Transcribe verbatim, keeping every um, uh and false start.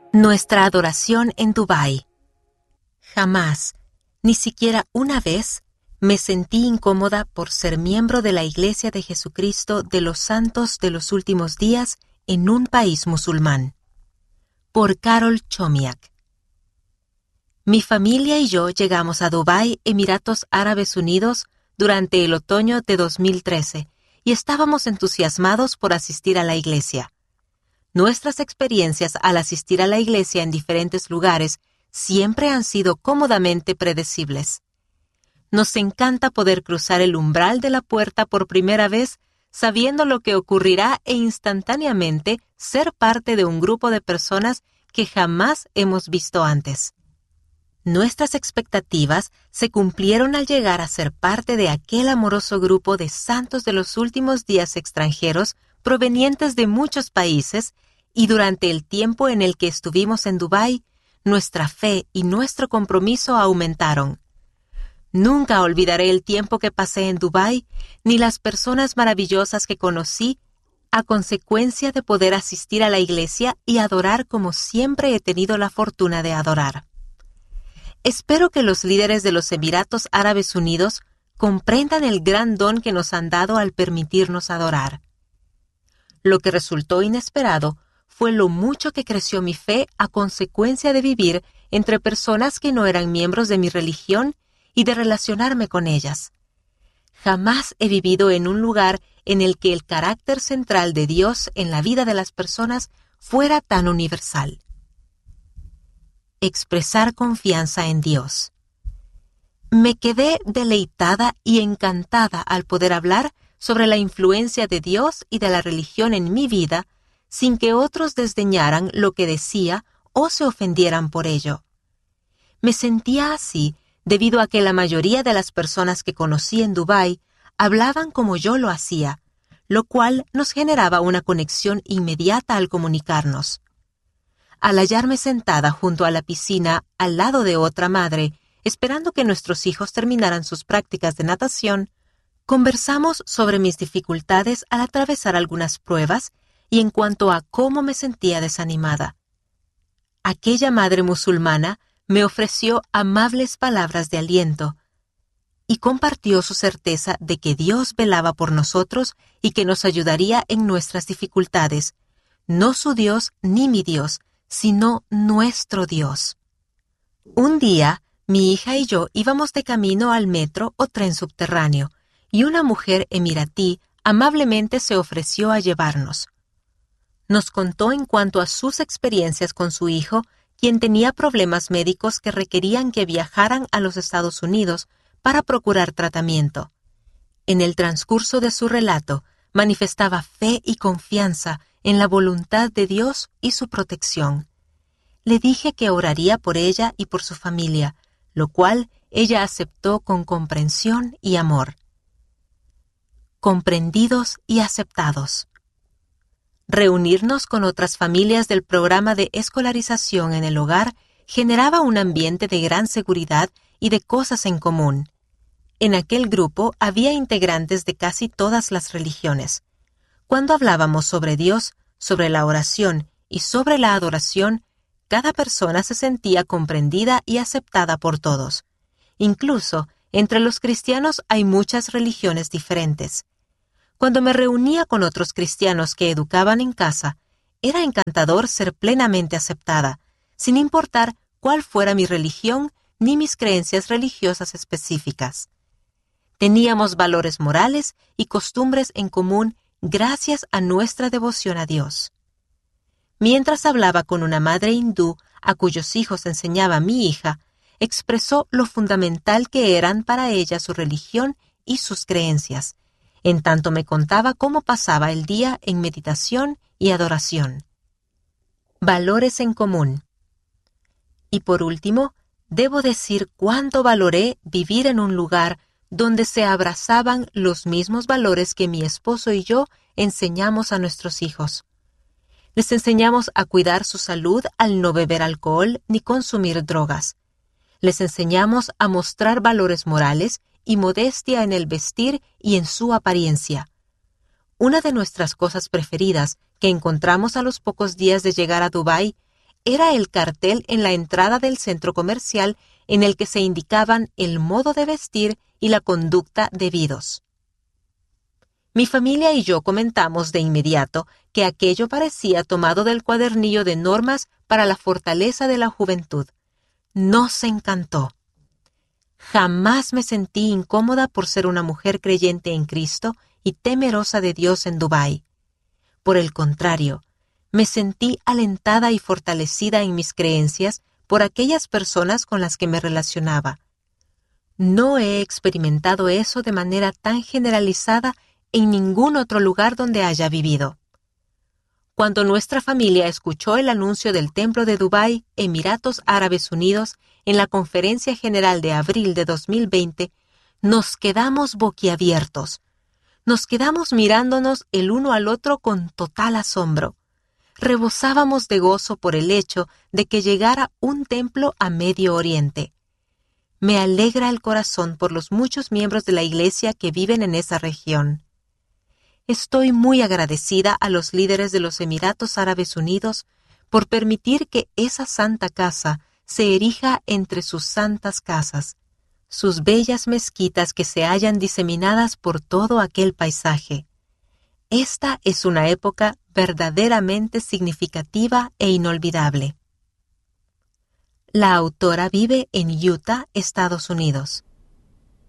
Nuestra adoración en Dubái. Jamás, ni siquiera una vez, me sentí incómoda por ser miembro de la Iglesia de Jesucristo de los Santos de los Últimos Días en un país musulmán. Por Carol Chomiak. Mi familia y yo llegamos a Dubái, Emiratos Árabes Unidos, durante el otoño de dos mil trece y estábamos entusiasmados por asistir a la iglesia. Nuestras experiencias al asistir a la iglesia en diferentes lugares siempre han sido cómodamente predecibles. Nos encanta poder cruzar el umbral de la puerta por primera vez sabiendo lo que ocurrirá e instantáneamente ser parte de un grupo de personas que jamás hemos visto antes. Nuestras expectativas se cumplieron al llegar a ser parte de aquel amoroso grupo de santos de los últimos días extranjeros provenientes de muchos países, y durante el tiempo en el que estuvimos en Dubái, nuestra fe y nuestro compromiso aumentaron. Nunca olvidaré el tiempo que pasé en Dubái, ni las personas maravillosas que conocí a consecuencia de poder asistir a la iglesia y adorar como siempre he tenido la fortuna de adorar. Espero que los líderes de los Emiratos Árabes Unidos comprendan el gran don que nos han dado al permitirnos adorar. Lo que resultó inesperado fue lo mucho que creció mi fe a consecuencia de vivir entre personas que no eran miembros de mi religión y de relacionarme con ellas. Jamás he vivido en un lugar en el que el carácter central de Dios en la vida de las personas fuera tan universal. Expresar confianza en Dios. Me quedé deleitada y encantada al poder hablar sobre la influencia de Dios y de la religión en mi vida, sin que otros desdeñaran lo que decía o se ofendieran por ello. Me sentía así debido a que la mayoría de las personas que conocí en Dubái hablaban como yo lo hacía, lo cual nos generaba una conexión inmediata al comunicarnos. Al hallarme sentada junto a la piscina al lado de otra madre, esperando que nuestros hijos terminaran sus prácticas de natación, conversamos sobre mis dificultades al atravesar algunas pruebas y en cuanto a cómo me sentía desanimada. Aquella madre musulmana me ofreció amables palabras de aliento y compartió su certeza de que Dios velaba por nosotros y que nos ayudaría en nuestras dificultades, no su Dios ni mi Dios, sino nuestro Dios. Un día, mi hija y yo íbamos de camino al metro o tren subterráneo, y una mujer emiratí amablemente se ofreció a llevarnos. Nos contó en cuanto a sus experiencias con su hijo, quien tenía problemas médicos que requerían que viajaran a los Estados Unidos para procurar tratamiento. En el transcurso de su relato, manifestaba fe y confianza en la voluntad de Dios y su protección. Le dije que oraría por ella y por su familia, lo cual ella aceptó con comprensión y amor. Comprendidos y aceptados. Reunirnos con otras familias del programa de escolarización en el hogar generaba un ambiente de gran seguridad y de cosas en común. En aquel grupo había integrantes de casi todas las religiones. Cuando hablábamos sobre Dios, sobre la oración y sobre la adoración, cada persona se sentía comprendida y aceptada por todos. Incluso, entre los cristianos hay muchas religiones diferentes. Cuando me reunía con otros cristianos que educaban en casa, era encantador ser plenamente aceptada, sin importar cuál fuera mi religión ni mis creencias religiosas específicas. Teníamos valores morales y costumbres en común gracias a nuestra devoción a Dios. Mientras hablaba con una madre hindú a cuyos hijos enseñaba mi hija, expresó lo fundamental que eran para ella su religión y sus creencias, en tanto me contaba cómo pasaba el día en meditación y adoración. Valores en común. Y por último, debo decir cuánto valoré vivir en un lugar donde se abrazaban los mismos valores que mi esposo y yo enseñamos a nuestros hijos. Les enseñamos a cuidar su salud al no beber alcohol ni consumir drogas. Les enseñamos a mostrar valores morales y modestia en el vestir y en su apariencia. Una de nuestras cosas preferidas que encontramos a los pocos días de llegar a Dubái era el cartel en la entrada del centro comercial en el que se indicaban el modo de vestir y la conducta debidos. Mi familia y yo comentamos de inmediato que aquello parecía tomado del cuadernillo de normas para la fortaleza de la juventud. Nos encantó. Jamás me sentí incómoda por ser una mujer creyente en Cristo y temerosa de Dios en Dubái. Por el contrario, me sentí alentada y fortalecida en mis creencias por aquellas personas con las que me relacionaba. No he experimentado eso de manera tan generalizada en ningún otro lugar donde haya vivido. Cuando nuestra familia escuchó el anuncio del Templo de Dubái, Emiratos Árabes Unidos, en la Conferencia General de abril de dos mil veinte, nos quedamos boquiabiertos. Nos quedamos mirándonos el uno al otro con total asombro. Rebosábamos de gozo por el hecho de que llegara un templo a Medio Oriente. Me alegra el corazón por los muchos miembros de la Iglesia que viven en esa región. Estoy muy agradecida a los líderes de los Emiratos Árabes Unidos por permitir que esa santa casa se erija entre sus santas casas, sus bellas mezquitas que se hallan diseminadas por todo aquel paisaje. Esta es una época verdaderamente significativa e inolvidable. La autora vive en Utah, Estados Unidos.